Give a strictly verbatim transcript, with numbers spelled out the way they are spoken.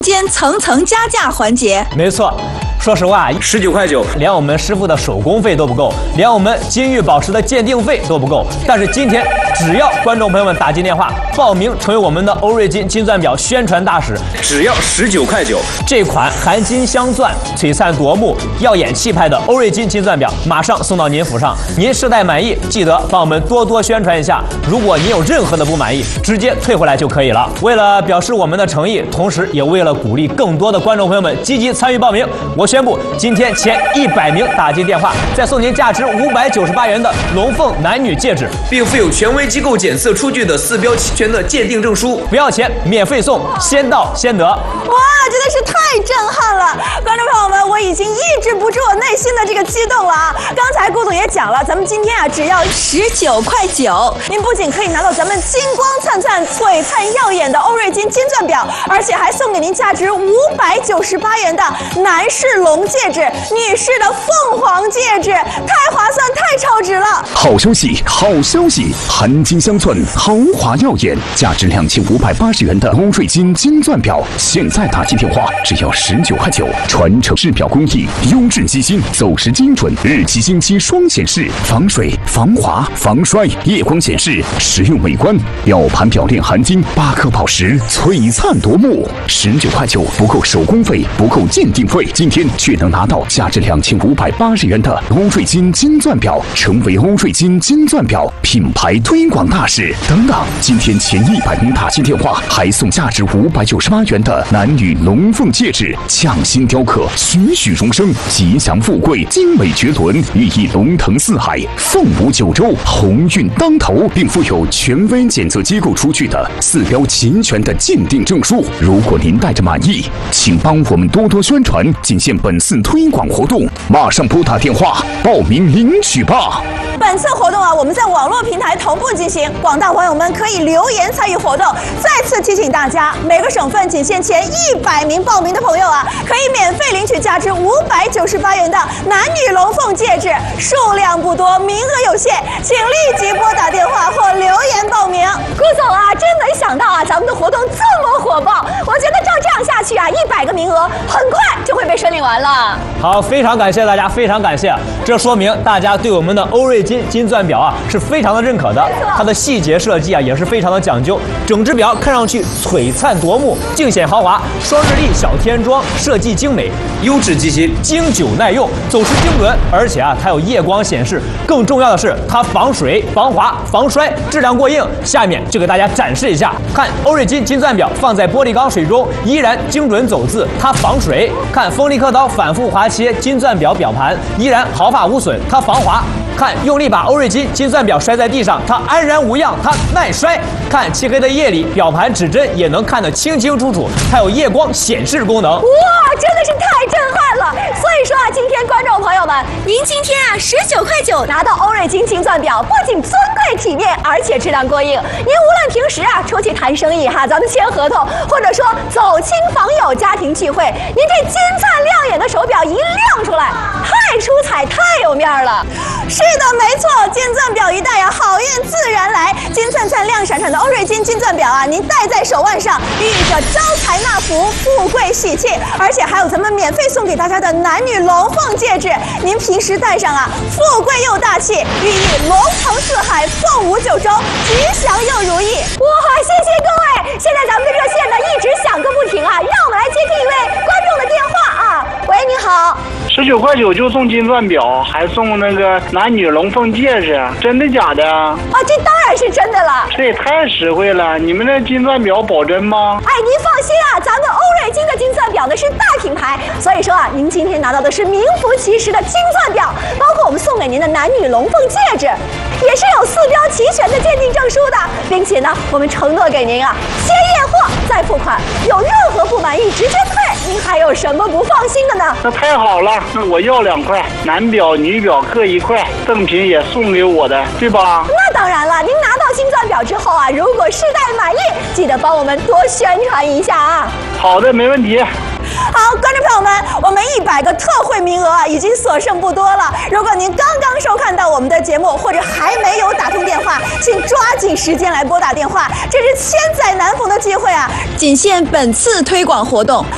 间层层加价环节。 没错。 说实话， 十九块九， 连我们师傅的手工费都不够，连我们金玉宝石的鉴定费都不够。但是今天，只要观众朋友们打进电话报名成为我们的欧瑞金金钻表宣传大使， 只要十九块九， 这款含金镶钻、璀璨夺目、耀眼气派的欧瑞金金钻表马上送到您府上。您试戴满意，记得帮我们多多宣传一下。如果您有任何的不满意，直接退回来就可以了。为了表示我们的诚意，同时也为了鼓励更多的观众朋友们积极参与报名，我宣布，今天前一百名打进电话，再送您价值五百九十八元的龙凤男女戒指， 并附有权威机构检测出具的四标齐全的鉴定证书， 不要钱，免费送，先到先得。 哇，真的是太震撼了！观众朋友们，我已经抑制不住我内心的这个激动了啊！刚才顾总也讲了，咱们今天啊只要十九块九，您不仅可以拿到咱们金光灿灿、璀璨耀眼的欧瑞金金钻表，而且还送给您价值五百九十八元的男士龙戒指、女士的凤凰戒指，太划算，太超值了！ 好消息，好消息！含金镶钻，豪华耀眼，价值两千五百八十元的欧瑞金金钻表，现在打进电话只要十九块九，传承制表工艺，优质机芯，走时精准，日期星期双显示，防水、防滑、防摔，夜光显示，实用美观。表盘表链含金八颗宝石，璀璨夺目。十九块九不够手工费，不够鉴定费，今天却能拿到价值两千五百八十元的欧瑞金金钻表，成为欧瑞金金钻表品牌推广大使。等等，今天前一百名打进电话，还送价值五百九十八元的男女龙凤戒指，匠心雕刻，栩栩荣生，吉祥富贵，精美绝伦，寓意龙腾四海，凤舞九州，鸿运当头，并附有权威检测机构出具的四标齐全的鉴定证书。如果您带着满意，请帮我们多多宣传，仅限本次推广活动，马上拨打电话报名领取吧。 本次活动啊，我们在网络平台同步进行，广大网友们可以留言参与活动。再次提醒大家，每个省份仅限前一百名报名的朋友啊，可以免费领取价值五百九十八元的男女龙凤戒指，数量不多，名额有限，请立即拨打电话或留言报名。顾总啊，真没想到啊，咱们的活动这么火爆，我觉得照这样下去啊，一百个名额很快就会被申领完了。 好，非常感谢大家，非常感谢，这说明大家对我们的欧瑞金金钻表啊是非常的认可的，它的细节设计啊也是非常的讲究，整只表看上去璀璨夺目，尽显豪华，双日历小天装，设计精美， 优质机芯， 经久耐用，走时精准，而且啊它有夜光显示，更重要的是它防水、防滑、防摔，质量过硬。下面就给大家展示一下，看欧瑞金金钻表放在玻璃缸水中依然精准走字，它防水；看锋利刻刀反复划切金钻表表盘依然毫发无损，它防滑。看用力把欧瑞金金钻表摔在地上，它安然无恙，它耐摔。看漆黑的夜里，表盘指针也能看得清清楚楚，还有夜光显示功能。 哇，真的是太震撼了！所以说啊，今天观众朋友们，您今天啊十九块九拿到欧瑞金金钻表，不仅尊贵体面，而且质量过硬。您无论平时啊出去谈生意哈，咱们签合同，或者说走亲访友、家庭聚会，您这金灿亮眼的手表一亮出来，太出彩，太有面了。是的，没错，金钻表一戴啊，好运自然来。金灿灿、亮闪闪的欧瑞金金钻表啊，您戴在手腕上，寓意着招财纳福、富贵喜气，而且还有咱们免费送给大家的男女龙凤戒指，您平时戴上啊，富贵又大气，寓意龙腾四海、凤舞九州，吉祥又如意。哇，谢谢各位！现在咱们的热线呢一直响个不停啊，让我们来接听一位观众的电话啊。喂，你好。 十九块九就送金钻表，还送那个男女龙凤戒指，真的假的？啊， 这当然是真的了。 这也太实惠了！你们的金钻表保真吗？ 哎，您放心啊，咱们欧瑞金的金钻表呢是大品牌，所以说啊，您今天拿到的是名副其实的金钻表，包括我们送给您的男女龙凤戒指，也是有四标齐全的鉴定证书的，并且呢，我们承诺给您啊，先验货再付款，有任何不满意直接退，您还有什么不放心的呢？ 那太好了，那我要两块，男表女表各一块，赠品也送给我的，对吧？ 那当然了，您拿到金钻表之后啊，如果试戴满意，记得帮我们多宣传一下啊。 好的，没问题。 好，观众朋友们，我们一百个特惠名额啊，已经所剩不多了。如果您刚刚收看到我们的节目，或者还没有打通电话，请抓紧时间来拨打电话，这是千载难逢的机会啊！仅限本次推广活动。